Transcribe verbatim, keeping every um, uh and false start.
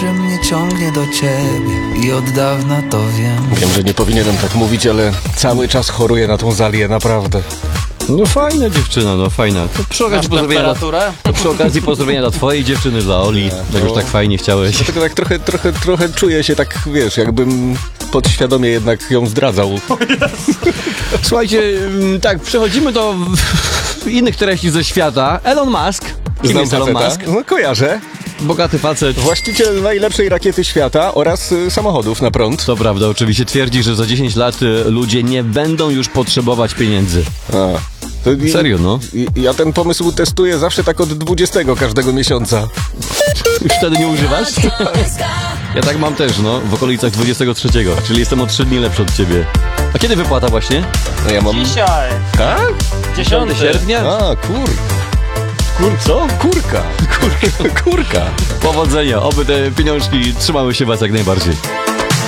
że mnie ciągnie do ciebie i od dawna to wiem. Wiem, że nie powinienem tak mówić, ale cały czas choruję na tą Zalię, naprawdę. No fajna dziewczyna, no fajna. To przy okazji pozdrowienia dla, to przy okazji pozdrowienia dla twojej dziewczyny, dla Oli. Tak już tak fajnie chciałeś. Dlatego tak trochę, trochę, trochę czuję się tak, wiesz, jakbym podświadomie jednak ją zdradzał. Słuchajcie, tak, przechodzimy do innych treści ze świata. Elon Musk. Kim Znam jest Elon faceta? Musk? No kojarzę. Bogaty facet. Właściciel najlepszej rakiety świata oraz y, samochodów na prąd. To prawda, oczywiście twierdzi, że za dziesięć lat y, ludzie nie będą już potrzebować pieniędzy. A. To i- Serio, no. I, ja ten pomysł testuję zawsze tak od dwudziestego każdego miesiąca. Już wtedy nie używasz? Ja tak mam też, no, w okolicach dwudziestego trzeciego, czyli jestem o trzy dni lepszy od ciebie. A kiedy wypłata właśnie? No ja mam... Dzisiaj, Tak? dziesiąty sierpnia? A, kur... Kur, co? Kurka. Kurka. Kurka. Powodzenia, oby te pieniążki trzymały się was jak najbardziej.